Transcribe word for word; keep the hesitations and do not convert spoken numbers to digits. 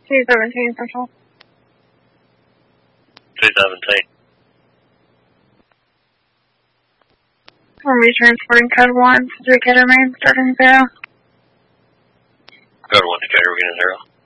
two seventeen Central. two seventeen. We'll be transporting code one to Decatur Main, starting zero. Code one to Decatur, beginning zero.